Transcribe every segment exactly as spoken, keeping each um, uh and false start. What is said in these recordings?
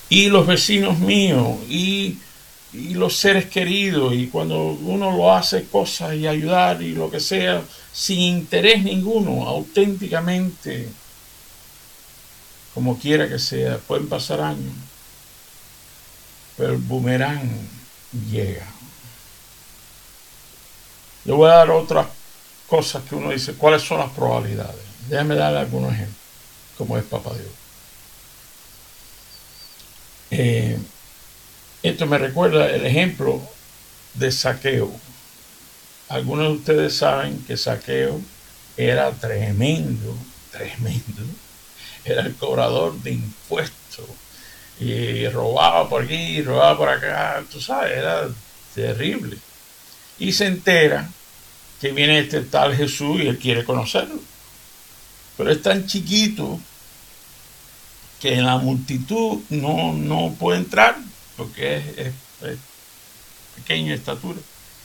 y los vecinos míos, y, y los seres queridos, y cuando uno lo hace cosas y ayudar y lo que sea, sin interés ninguno, auténticamente, como quiera que sea, pueden pasar años, pero el boomerang llega. Le voy a dar otras cosas que uno dice, ¿cuáles son las probabilidades? Déjame darle algunos ejemplos, como es Papá Dios. Eh, esto me recuerda el ejemplo de Zaqueo. Algunos de ustedes saben que Zaqueo era tremendo, tremendo. Era el cobrador de impuestos y robaba por aquí, robaba por acá, tú sabes, era terrible. Y se entera que viene este tal Jesús y él quiere conocerlo. Pero es tan chiquito que en la multitud no, no puede entrar porque es, es, es pequeño de estatura.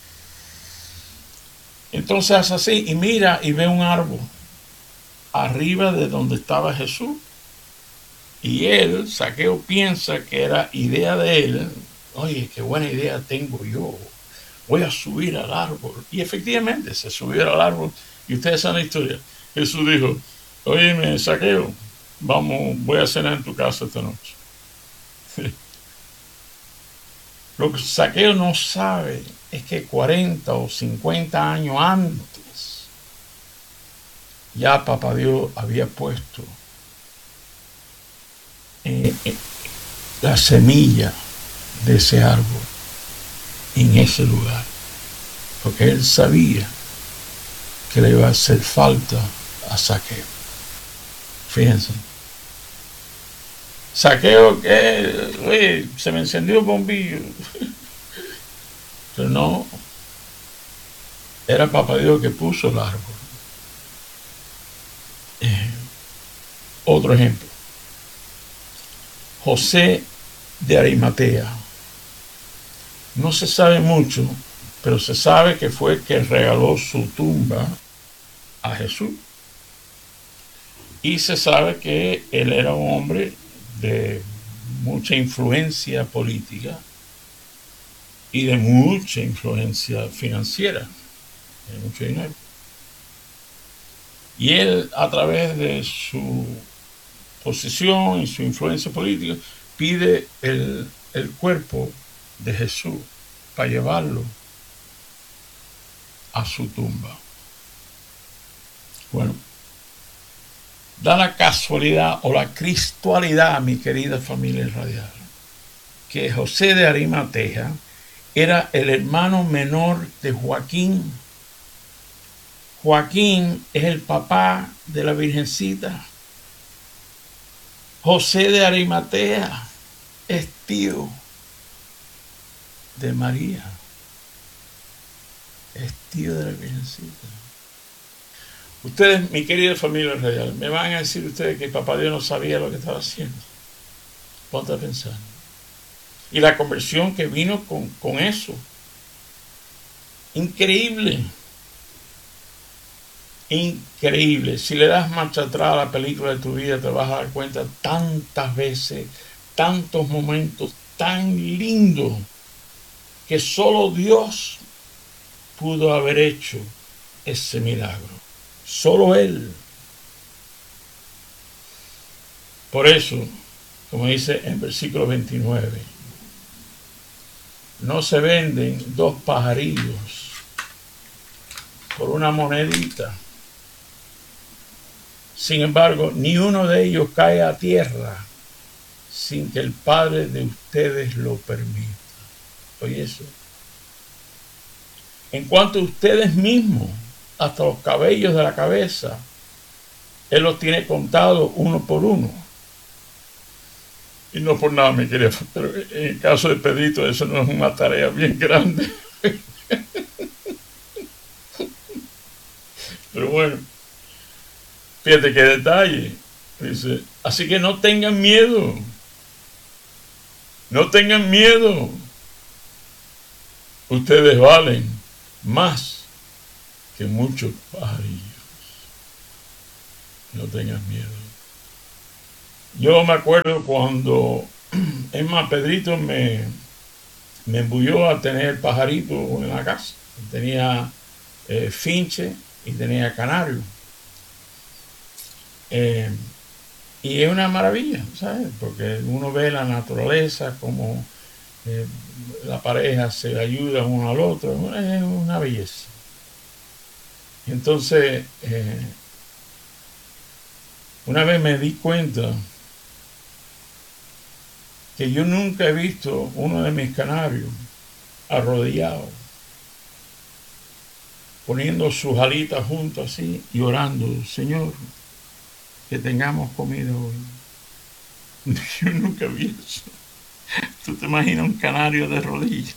Entonces hace así y mira y ve un árbol arriba de donde estaba Jesús. Y él, Zaqueo, piensa que era idea de él. Oye, qué buena idea tengo yo. Voy a subir al árbol. Y efectivamente se subió al árbol. Y ustedes saben la historia. Jesús dijo, óyeme, Zaqueo, vamos, voy a cenar en tu casa esta noche. Lo que Zaqueo no sabe es que cuarenta o cincuenta años antes ya Papá Dios había puesto eh, eh, la semilla de ese árbol en ese lugar, porque él sabía que le iba a hacer falta a Zaqueo. Fíjense, Zaqueo que oye, se me encendió el bombillo, pero no, era Papá Dios que puso el árbol. Eh, otro ejemplo, José de Arimatea. No se sabe mucho, pero se sabe que fue el que regaló su tumba a Jesús. Y se sabe que él era un hombre de mucha influencia política y de mucha influencia financiera, de mucho dinero. Y él, a través de su posición y su influencia política, pide el, el cuerpo de Jesús para llevarlo a su tumba. Bueno, da la casualidad o la cristualidad, mi querida familia radial, que José de Arimatea era el hermano menor de Joaquín. Joaquín es el papá de la Virgencita. José de Arimatea es tío de María. Es tío de la Virgencita. Ustedes, mi querida familia radial, me van a decir ustedes que Papá Dios no sabía lo que estaba haciendo. Ponte a pensar. Y la conversión que vino con, con eso. Increíble. Increíble. Si le das marcha atrás a la película de tu vida, te vas a dar cuenta tantas veces, tantos momentos tan lindos, que solo Dios pudo haber hecho ese milagro. Solo Él. Por eso, como dice en versículo veintinueve, no se venden dos pajarillos por una monedita. Sin embargo, ni uno de ellos cae a tierra sin que el Padre de ustedes lo permita. Oye eso. En cuanto a ustedes mismos, hasta los cabellos de la cabeza, Él los tiene contados uno por uno. Y no por nada, mi querida, pero en el caso de Pedrito, eso no es una tarea bien grande. Pero bueno, fíjate qué detalle. Dice, así que no tengan miedo. No tengan miedo. Ustedes valen más que muchos pajarillos. No tengan miedo. Yo me acuerdo cuando Es más, Pedrito me, me embulló a tener pajarito en la casa. Tenía eh, finche y tenía canario. Eh, y es una maravilla, ¿sabes? Porque uno ve la naturaleza, como eh, la pareja se ayuda uno al otro, es una belleza. Entonces, eh, una vez me di cuenta que yo nunca he visto uno de mis canarios arrodillado, poniendo sus alitas juntas así y orando, Señor, que tengamos comida hoy. Yo nunca vi eso. ¿Tú te imaginas un canario de rodillas?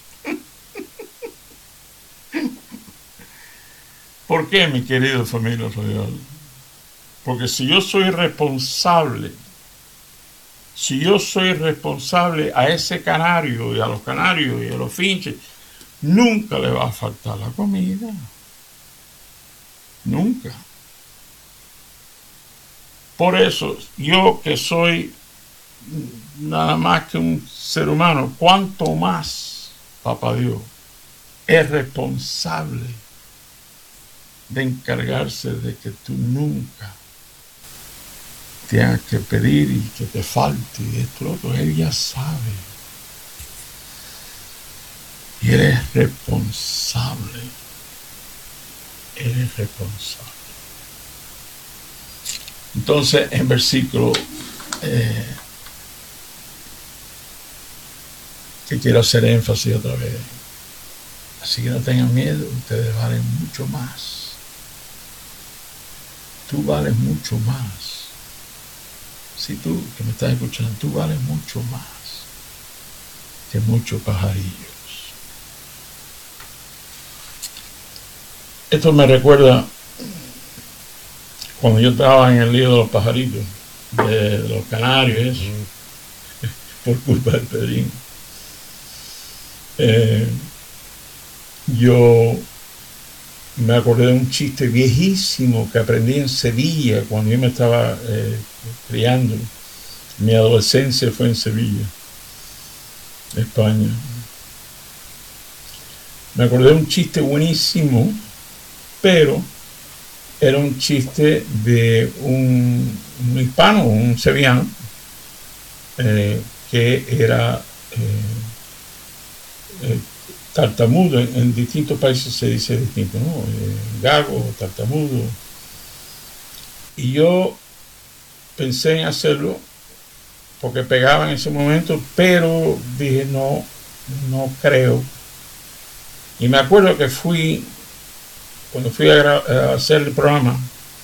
¿Por qué, mi querido familia radial? Porque si yo soy responsable, si yo soy responsable a ese canario y a los canarios y a los finches, nunca le va a faltar la comida. Nunca. Por eso, yo que soy nada más que un ser humano, cuanto más, Papá Dios, es responsable de encargarse de que tú nunca tengas que pedir y que te falte y esto lo otro. Él ya sabe. Y Él es responsable. Él es responsable. Entonces, en versículo eh, que quiero hacer énfasis otra vez. Así que no tengan miedo, ustedes valen mucho más. Tú vales mucho más. Si tú que me estás escuchando, tú vales mucho más que muchos pajarillos. Esto me recuerda cuando yo estaba en el lío de los pajaritos, de, de los canarios, eso, por culpa del Pedrín. Eh, yo me acordé de un chiste viejísimo que aprendí en Sevilla cuando yo me estaba eh, criando. Mi adolescencia fue en Sevilla, España. Me acordé de un chiste buenísimo, pero era un chiste de un, un hispano, un sevillano, eh, que era eh, eh, tartamudo. En, en distintos países se dice distinto, ¿no? Eh, gago, tartamudo. Y yo pensé en hacerlo porque pegaba en ese momento, pero dije no, no creo. Y me acuerdo que fui, cuando fui a, a hacer el programa,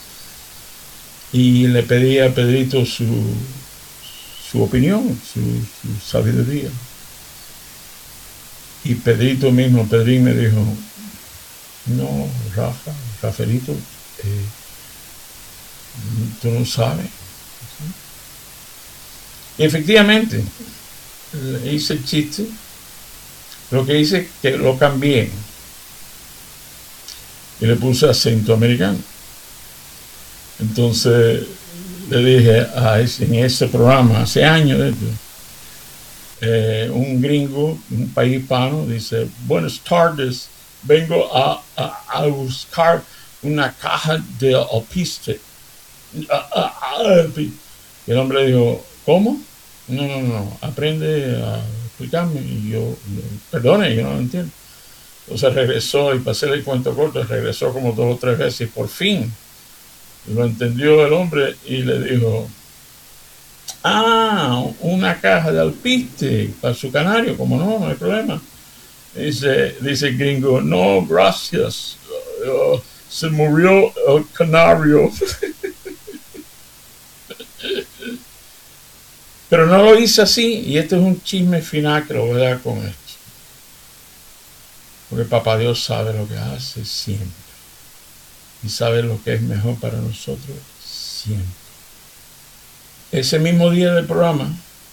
y le pedí a Pedrito su, su opinión, su, su sabiduría. Y Pedrito mismo, Pedrín me dijo, no, Rafa, Rafaelito, eh, tú no sabes. Y efectivamente, hice el chiste, lo que hice es que lo cambié y le puse acento americano. Entonces le dije a ese, en ese programa, hace años de esto, eh, un gringo, un país hispano, dice, buenas tardes, vengo a, a, a buscar una caja de alpiste. Y el hombre dijo, ¿cómo? No, no, no, aprende a explicarme. Y yo, perdone, yo no lo entiendo. Entonces regresó, y para hacerle el cuento corto, regresó como dos o tres veces y por fin lo entendió el hombre y le dijo, ah, una caja de alpiste para su canario, como no, no hay problema. Dice, dice el gringo, no, gracias, uh, se murió el canario. Pero no lo hice así, y este es un chisme final que lo voy a dar con esto. Porque Papá Dios sabe lo que hace siempre. Y sabe lo que es mejor para nosotros siempre. Ese mismo día del programa,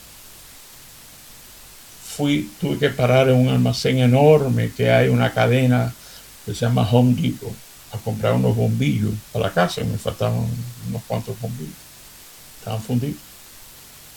fui, tuve que parar en un almacén enorme que hay, una cadena que se llama Home Depot, a comprar unos bombillos para la casa. Me faltaban unos cuantos bombillos. Estaban fundidos.